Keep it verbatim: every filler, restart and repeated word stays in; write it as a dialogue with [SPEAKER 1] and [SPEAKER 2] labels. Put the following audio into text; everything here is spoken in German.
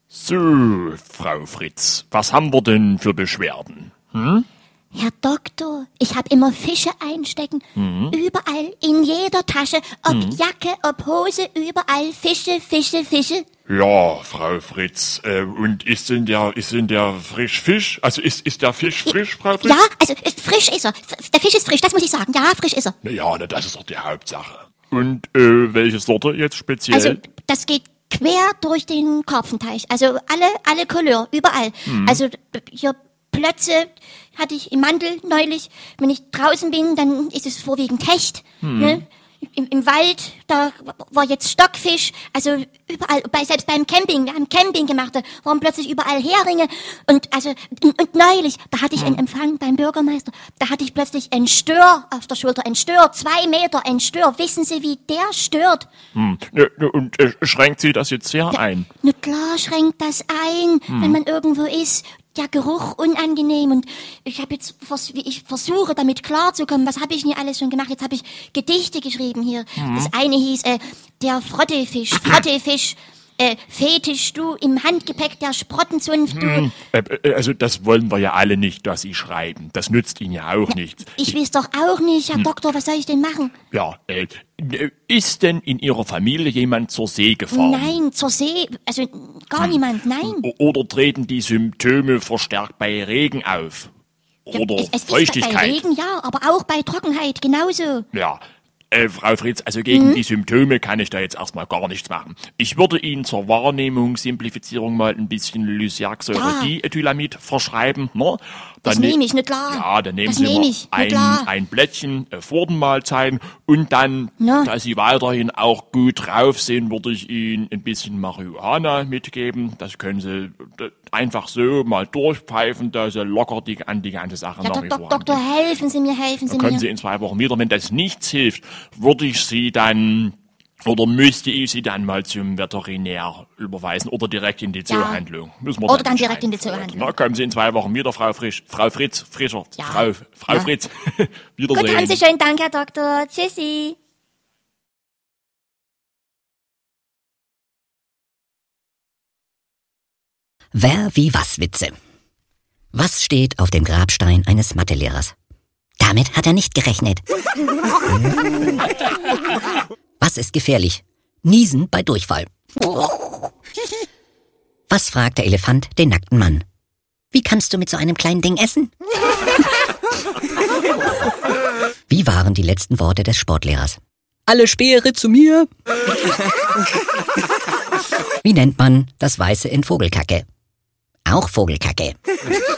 [SPEAKER 1] So, Frau Fritz, was haben wir denn für Beschwerden? Hm?
[SPEAKER 2] Herr Doktor, ich habe immer Fische einstecken. Mhm. Überall, in jeder Tasche, ob mhm. Jacke, ob Hose, überall Fische, Fische, Fische.
[SPEAKER 1] Ja, Frau Fritz, äh, und ist denn der, ist denn der frisch Fisch? Also ist, ist der Fisch frisch, Frau Fritz?
[SPEAKER 2] Ja, also ist, frisch ist er. Der Fisch ist frisch, das muss ich sagen. Ja, frisch ist er.
[SPEAKER 1] Na ja, na, das ist doch die Hauptsache. Und äh, welche Sorte jetzt speziell?
[SPEAKER 2] Also das geht quer durch den Karpfenteich. Also alle, alle Couleur, überall. Mhm. Also hier Plötze hatte ich im Mantel neulich. Wenn ich draußen bin, dann ist es vorwiegend Hecht. Mhm. Ne? Im, Im Wald, da war jetzt Stockfisch. Also überall, bei, selbst beim Camping, wir haben Camping gemacht, da waren plötzlich überall Heringe. Und also und, und neulich, da hatte ich mhm. einen Empfang beim Bürgermeister, da hatte ich plötzlich einen Stör auf der Schulter. Ein Stör, zwei Meter, ein Stör. Wissen Sie, wie der stört?
[SPEAKER 1] Hm. Ja, und äh, schränkt Sie das jetzt sehr
[SPEAKER 2] ja,
[SPEAKER 1] ein?
[SPEAKER 2] Na klar schränkt das ein, hm. wenn man irgendwo ist. Der Geruch unangenehm und ich habe jetzt, ich versuche damit klarzukommen. Was habe ich denn hier alles schon gemacht? Jetzt habe ich Gedichte geschrieben hier. Mhm. Das eine hieß, äh, der Frottefisch, Frottefisch, äh, Fetisch, du im Handgepäck der Sprottenzunft, du.
[SPEAKER 1] Mhm. Äh, also das wollen wir ja alle nicht, dass Sie schreiben. Das nützt Ihnen ja auch
[SPEAKER 2] Na,
[SPEAKER 1] nichts.
[SPEAKER 2] Ich, ich weiß doch auch nicht, Herr hm. Doktor, was soll ich denn machen?
[SPEAKER 1] Ja, äh, ist denn in Ihrer Familie jemand zur See gefahren?
[SPEAKER 2] Nein, zur See, also gar hm. niemand, nein.
[SPEAKER 1] Oder treten die Symptome verstärkt bei Regen auf? Oder
[SPEAKER 2] ja, es, es
[SPEAKER 1] Feuchtigkeit?
[SPEAKER 2] Ist bei Regen, ja, aber auch bei Trockenheit genauso.
[SPEAKER 1] Ja, äh, Frau Fritz, also gegen
[SPEAKER 2] mhm.
[SPEAKER 1] die Symptome kann ich da jetzt erstmal gar nichts machen. Ich würde Ihnen zur Wahrnehmung, Simplifizierung mal ein bisschen Lysergsäure-Diethylamid verschreiben, ne?
[SPEAKER 2] Das nehme ich, nicht klar.
[SPEAKER 1] Ja, dann nehmen
[SPEAKER 2] das
[SPEAKER 1] Sie
[SPEAKER 2] nehm
[SPEAKER 1] mal
[SPEAKER 2] ich,
[SPEAKER 1] ein, ein Blättchen äh, vor den Mahlzeiten und dann, ja. da Sie weiterhin auch gut drauf sind, würde ich Ihnen ein bisschen Marihuana mitgeben. Das können Sie äh, einfach so mal durchpfeifen, da Sie locker die, an die ganze Sache
[SPEAKER 2] ja,
[SPEAKER 1] nach
[SPEAKER 2] do,
[SPEAKER 1] wie
[SPEAKER 2] do,
[SPEAKER 1] vor
[SPEAKER 2] Doktor, helfen Sie mir, helfen Sie
[SPEAKER 1] dann können
[SPEAKER 2] mir.
[SPEAKER 1] Sie in zwei Wochen wieder. Wenn das nichts hilft, würde ich Sie dann, oder müsste ich Sie dann mal zum Veterinär überweisen oder direkt in die ja. Zoohandlung. Müssen wir
[SPEAKER 2] oder dann, dann direkt in die Zoohandlung.
[SPEAKER 1] Na, kommen Sie in zwei Wochen wieder, Frau Frisch, Frau Fritz, Frischer, ja. Frau, Frau ja. Fritz. Wiedersehen.
[SPEAKER 2] Gut, haben Sie schönen Dank, Herr Doktor. Tschüssi.
[SPEAKER 3] Wer, wie, was Witze. Was steht auf dem Grabstein eines Mathelehrers? Damit hat er nicht gerechnet. Was ist gefährlich? Niesen bei Durchfall. Was fragt der Elefant den nackten Mann? Wie kannst du mit so einem kleinen Ding essen? Wie waren die letzten Worte des Sportlehrers? Alle Speere zu mir! Wie nennt man das Weiße in Vogelkacke? Auch Vogelkacke.